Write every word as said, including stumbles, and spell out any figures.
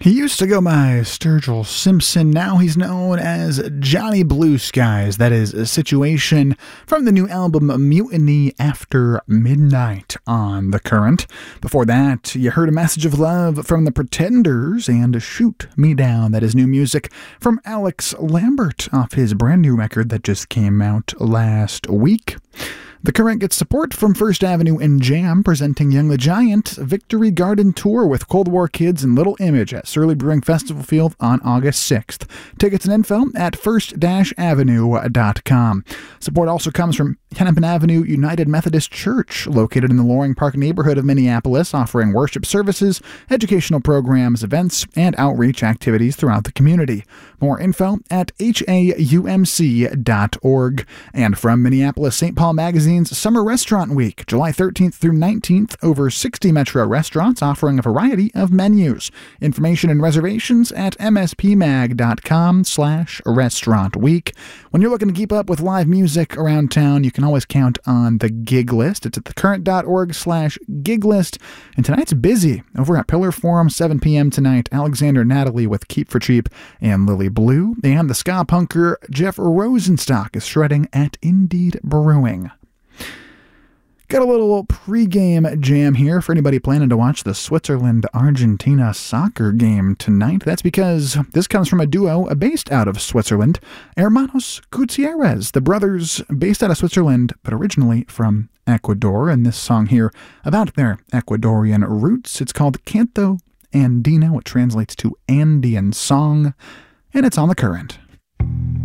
He used to go by Sturgill Simpson. Now he's known as Johnny Blue Skies. That is a Situation from the new album Mutiny After Midnight on The Current. Before that, you heard A Message of Love from The Pretenders and Shoot Me Down. That is new music from Alex Lambert off his brand new record that just came out last week. The Current gets support from First Avenue and Jam, presenting Young the Giant Victory Garden Tour with Cold War Kids and Little Image at Surly Brewing Festival Field on August sixth. Tickets and info at first avenue dot com. Support also comes from Hennepin Avenue United Methodist Church, located in the Loring Park neighborhood of Minneapolis, offering worship services, educational programs, events, and outreach activities throughout the community. More info at H A U M C dot org. And from Minneapolis Saint Paul Magazine, Summer Restaurant Week, July thirteenth through nineteenth, over sixty Metro restaurants offering a variety of menus. Information and reservations at mspmag.com slash restaurant week. When you're looking to keep up with live music around town, you can always count on the gig list. It's at thecurrent.org slash gig list. And tonight's busy. Over at Pillar Forum, seven p.m. tonight, Alexander Natalie with Keep for Cheap and Lily Blue. And the ska punker Jeff Rosenstock is shredding at Indeed Brewing. Got a little pregame jam here for anybody planning to watch the Switzerland-Argentina soccer game tonight. That's because this comes from a duo based out of Switzerland, Hermanos Gutierrez, the brothers based out of Switzerland, but originally from Ecuador. And this song here about their Ecuadorian roots, it's called Canto Andino. It translates to Andean song, and it's on The Current.